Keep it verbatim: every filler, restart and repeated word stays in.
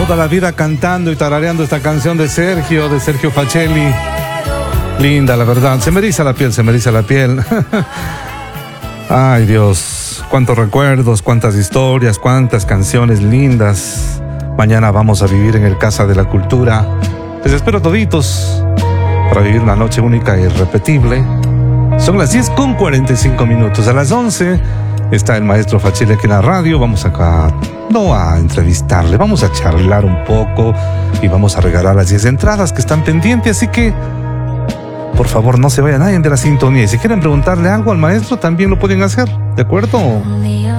toda la vida cantando y tarareando esta canción de Sergio, de Sergio Facelli. Linda, la verdad. Se me eriza la piel, se me eriza la piel. Ay, Dios. Cuántos recuerdos, cuántas historias, cuántas canciones lindas. Mañana vamos a vivir en el Casa de la Cultura. Les espero toditos para vivir una noche única e irrepetible. Son las diez con cuarenta y cinco minutos. A las once está el maestro Facelli aquí en la radio. Vamos acá, no a entrevistarle, vamos a charlar un poco y vamos a regalar las diez entradas que están pendientes. Así que, por favor, no se vaya nadie de la sintonía. Y si quieren preguntarle algo al maestro, también lo pueden hacer, ¿de acuerdo?